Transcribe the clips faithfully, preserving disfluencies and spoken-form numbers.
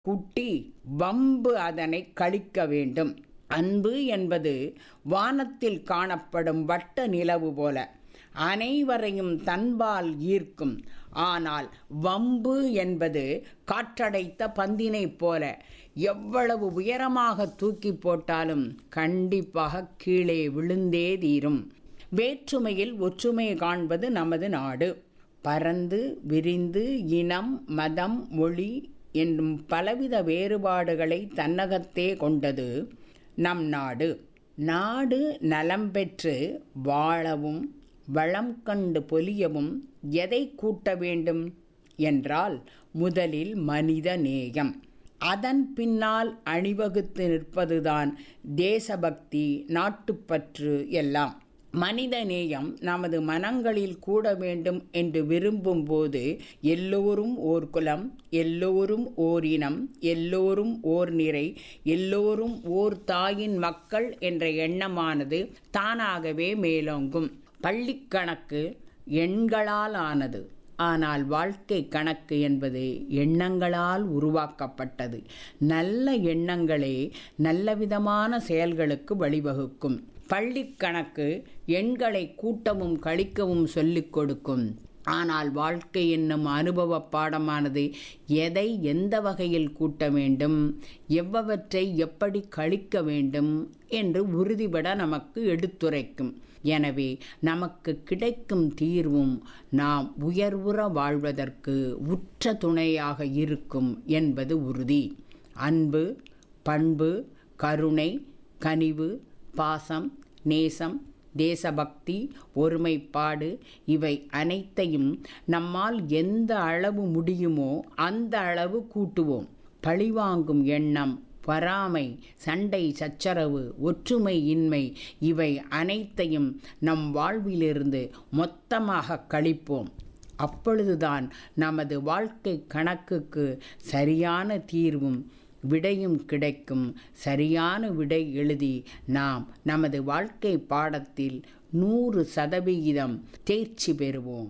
குட்டி வம்பு அதனை கழிக்க வேண்டும். அன்பு என்பது வானத்தில் காணப்படும் வட்ட நிலவு போல அனைவரையும் தன்பால் ஈர்க்கும். ஆனால் வம்பு என்பது காற்றடைத்த பந்தினை போல எவ்வளவு உயரமாக தூக்கி போட்டாலும் கண்டிப்பாக கீழே விழுந்தே தீரும். வேற்றுமையில் ஒற்றுமை காண்பது நமது நாடு. பரந்து விரிந்து இனம், மதம், மொழி என்னும் பலவித வேறுபாடுகளை தன்னகத்தே கொண்டது நம் நாடு. நாடு நலம் பெற்று வாழவும் வளம் கண்டு பொலியவும் எதை கூட்ட வேண்டும் என்றால் முதலில் மனித நேயம். அதன் பின்னால் அணிவகுத்து நிற்பதுதான் தேசபக்தி, நாட்டுப்பற்று எல்லாம். மனித நேயம் நமது மனங்களில் கூட வேண்டும் என்று விரும்பும் போது எல்லோரும் ஓர் குலம், எல்லோரும் ஓர் இனம், எல்லோரும் ஓர் நிறை, எல்லோரும் ஓர் தாயின் மக்கள் என்ற எண்ணமானது தானாகவே மேலோங்கும். பள்ளிக்கணக்கு எண்களால் ஆனது. ஆனால் வாழ்க்கை கணக்கு என்பது எண்ணங்களால் உருவாக்கப்பட்டது. நல்ல எண்ணங்களே நல்லவிதமான செயல்களுக்கு வழிவகுக்கும். பள்ளிக்கணக்கு எண்களை கூட்டவும் கழிக்கவும் சொல்லிக் கொடுக்கும். ஆனால் வாழ்க்கை என்னும் அனுபவ பாடமானது எதை எந்த வகையில் கூட்ட வேண்டும், எவ்வவற்றை எப்படி கழிக்க வேண்டும் என்று உறுதிபட நமக்கு எடுத்துரைக்கும். எனவே நமக்கு கிடைக்கும் தீர்வும் நாம் உயர்வுற வாழ்வதற்கு உற்ற துணையாக இருக்கும் என்பது உறுதி. அன்பு, பண்பு, கருணை, கனிவு, பாசம், நேசம், தேசபக்தி, ஒருமைப்பாடு இவை அனைத்தையும் நம்மால் எந்த அளவு முடியுமோ அந்த அளவு கூட்டுவோம். பழிவாங்கும் எண்ணம், பொறாமை, சண்டை சச்சரவு, ஒற்றுமை இன்மை இவை அனைத்தையும் நம் வாழ்விலிருந்து மொத்தமாக கழிப்போம். அப்பொழுதுதான் நமது வாழ்க்கை கணக்குக்கு சரியான தீர்வும் விடையும் கிடைக்கும். சரியான விடை எழுதி நாம் நமது வாழ்க்கை பாடத்தில் நூறு சதவிகிதம் தேர்ச்சி பெறுவோம்.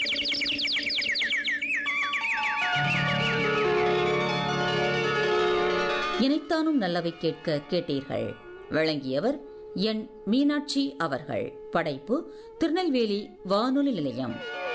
இணைத்தானும் நல்லவை கேட்க கேட்டீர்கள். வழங்கியவர் என் மீனாட்சி அவர்கள். படைப்பு திருநெல்வேலி வானொலி நிலையம்.